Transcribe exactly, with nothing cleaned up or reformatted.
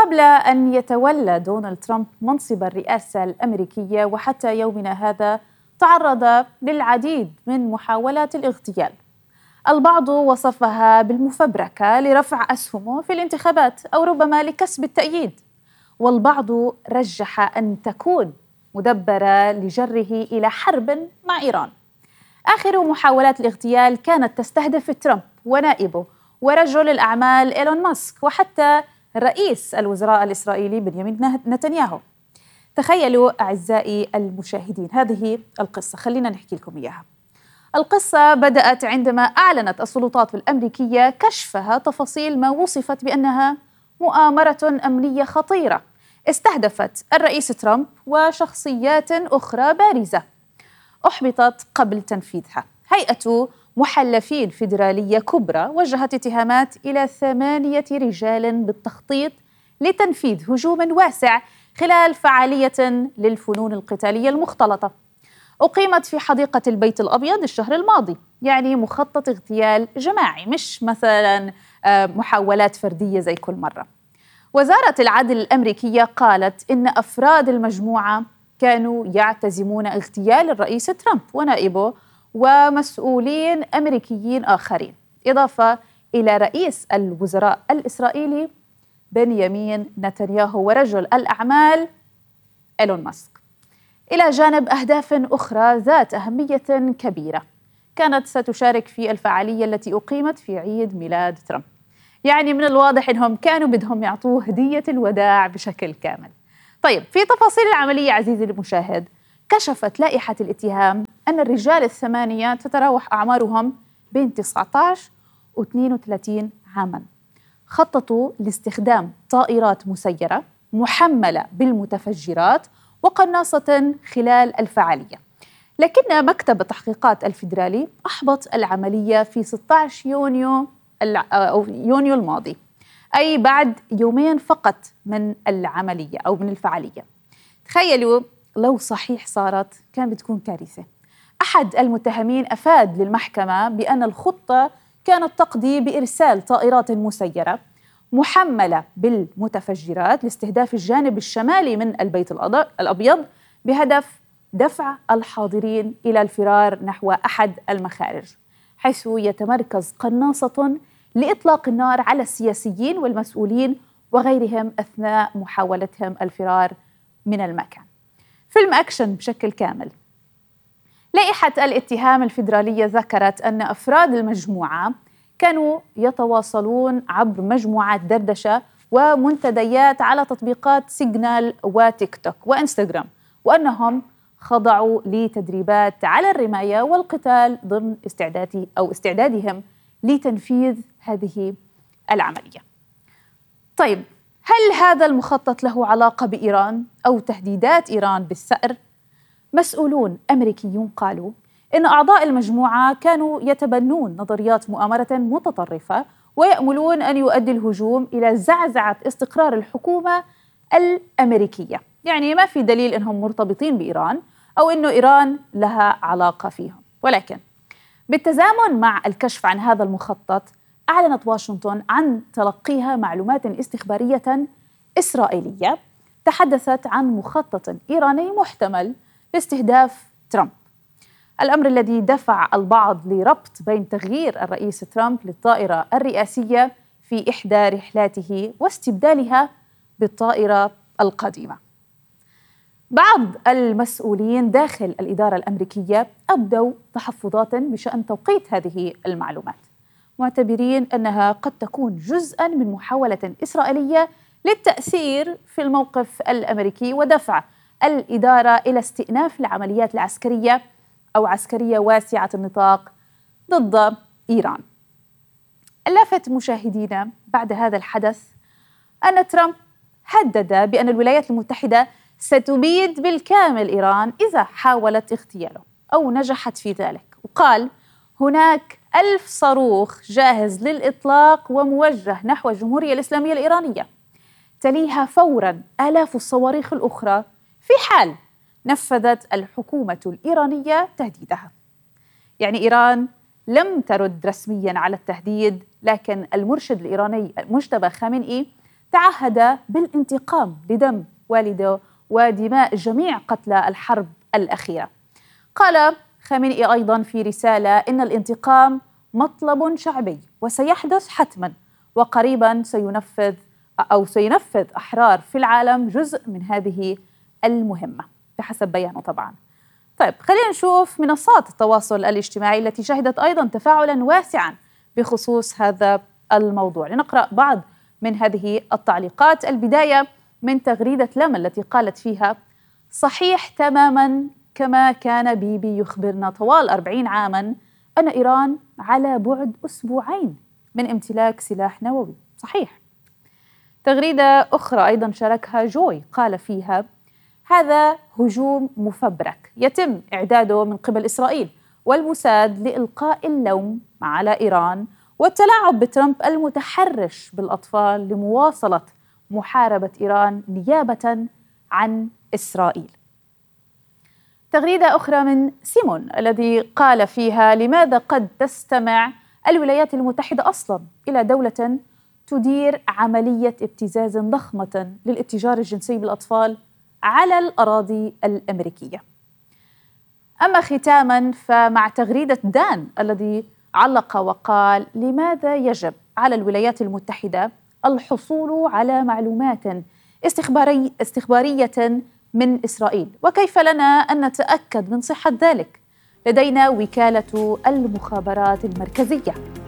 قبل أن يتولى دونالد ترامب منصب الرئاسة الأمريكية وحتى يومنا هذا تعرض للعديد من محاولات الاغتيال. البعض وصفها بالمفبركة لرفع أسهمه في الانتخابات أو ربما لكسب التأييد، والبعض رجح أن تكون مدبرة لجره إلى حرب مع إيران. آخر محاولات الاغتيال كانت تستهدف ترامب ونائبه ورجل الأعمال إيلون ماسك وحتى رئيس الوزراء الإسرائيلي بنيامين نتنياهو. تخيلوا أعزائي المشاهدين هذه القصة، خلينا نحكي لكم إياها. القصة بدأت عندما أعلنت السلطات الأمريكية كشفها تفاصيل ما وصفت بأنها مؤامرة أمنية خطيرة استهدفت الرئيس ترامب وشخصيات أخرى بارزة أحبطت قبل تنفيذها. هيئة محلفين فيدرالية كبرى وجهت اتهامات إلى ثمانية رجال بالتخطيط لتنفيذ هجوم واسع خلال فعالية للفنون القتالية المختلطة أقيمت في حديقة البيت الأبيض الشهر الماضي. يعني مخطط اغتيال جماعي، مش مثلا محاولات فردية زي كل مرة. وزارة العدل الأمريكية قالت إن أفراد المجموعة كانوا يعتزمون اغتيال الرئيس ترامب ونائبه ومسؤولين أمريكيين آخرين، إضافة إلى رئيس الوزراء الإسرائيلي بنيامين نتنياهو ورجل الأعمال إيلون ماسك، إلى جانب أهداف أخرى ذات أهمية كبيرة كانت ستشارك في الفعالية التي أقيمت في عيد ميلاد ترامب. يعني من الواضح أنهم كانوا بدهم يعطوه هدية الوداع بشكل كامل. طيب، في تفاصيل العملية عزيزي المشاهد، كشفت لائحة الاتهام أن الرجال الثمانية تتراوح أعمارهم بين تسعة عشر و اثنين وثلاثين عاماً. خططوا لاستخدام طائرات مسيرة محملة بالمتفجرات وقناصة خلال الفعالية، لكن مكتب التحقيقات الفيدرالي أحبط العملية في ستة عشر يونيو أو يونيو الماضي، أي بعد يومين فقط من العملية أو من الفعالية. تخيلوا لو صحيح صارت كان بتكون كارثة. أحد المتهمين أفاد للمحكمة بأن الخطة كانت تقضي بإرسال طائرات مسيرة محملة بالمتفجرات لاستهداف الجانب الشمالي من البيت الأبيض بهدف دفع الحاضرين إلى الفرار نحو أحد المخارج، حيث يتمركز قناصة لإطلاق النار على السياسيين والمسؤولين وغيرهم أثناء محاولتهم الفرار من المكان. فيلم أكشن بشكل كامل. لائحة الاتهام الفيدرالية ذكرت أن أفراد المجموعة كانوا يتواصلون عبر مجموعات دردشة ومنتديات على تطبيقات سيجنال وتيك توك وإنستغرام، وأنهم خضعوا لتدريبات على الرماية والقتال ضمن استعداد أو استعدادهم لتنفيذ هذه العملية. طيب، هل هذا المخطط له علاقة بإيران أو تهديدات إيران بالثأر؟ مسؤولون أمريكيون قالوا إن أعضاء المجموعة كانوا يتبنون نظريات مؤامرة متطرفة ويأملون أن يؤدي الهجوم إلى زعزعة استقرار الحكومة الأمريكية. يعني ما في دليل أنهم مرتبطين بإيران أو أنه إيران لها علاقة فيهم، ولكن بالتزامن مع الكشف عن هذا المخطط أعلنت واشنطن عن تلقيها معلومات استخبارية إسرائيلية تحدثت عن مخطط إيراني محتمل لاستهداف ترامب، الأمر الذي دفع البعض لربط بين تغيير الرئيس ترامب للطائرة الرئاسية في إحدى رحلاته واستبدالها بالطائرة القديمة. بعض المسؤولين داخل الإدارة الأمريكية أبدوا تحفظات بشأن توقيت هذه المعلومات، معتبرين أنها قد تكون جزءاً من محاولة إسرائيلية للتأثير في الموقف الأمريكي ودفع الإدارة إلى استئناف العمليات العسكرية أو عسكرية واسعة النطاق ضد إيران. اللافت مشاهدينا بعد هذا الحدث أن ترامب هدد بأن الولايات المتحدة ستبيد بالكامل إيران إذا حاولت اغتياله أو نجحت في ذلك، وقال هناك ألف صاروخ جاهز للإطلاق وموجه نحو الجمهورية الإسلامية الإيرانية، تليها فوراً آلاف الصواريخ الأخرى في حال نفذت الحكومة الإيرانية تهديدها. يعني إيران لم ترد رسمياً على التهديد، لكن المرشد الإيراني مجتبى خامنئي تعهد بالانتقام لدم والده ودماء جميع قتلى الحرب الأخيرة. قال خامنئي أيضا في رسالة إن الانتقام مطلب شعبي وسيحدث حتما، وقريبا سينفذ أو سينفذ أحرار في العالم جزء من هذه المهمة بحسب بيانه طبعا. طيب خلينا نشوف منصات التواصل الاجتماعي التي شهدت أيضا تفاعلا واسعا بخصوص هذا الموضوع. لنقرأ بعض من هذه التعليقات. البداية من تغريدة لم التي قالت فيها: صحيح تماما كما كان بيبي يخبرنا طوال أربعين عاما أن إيران على بعد أسبوعين من امتلاك سلاح نووي. صحيح. تغريدة أخرى أيضا شاركها جوي قال فيها: هذا هجوم مفبرك يتم إعداده من قبل إسرائيل والموساد لإلقاء اللوم على إيران والتلاعب بترامب المتحرش بالأطفال لمواصلة محاربة إيران نيابة عن إسرائيل. تغريدة أخرى من سيمون الذي قال فيها: لماذا قد تستمع الولايات المتحدة أصلا إلى دولة تدير عملية ابتزاز ضخمة للاتجار الجنسي بالأطفال على الأراضي الأمريكية. أما ختاما فمع تغريدة دان الذي علق وقال: لماذا يجب على الولايات المتحدة الحصول على معلومات استخباري استخبارية من إسرائيل، وكيف لنا أن نتأكد من صحة ذلك؟ لدينا وكالة المخابرات المركزية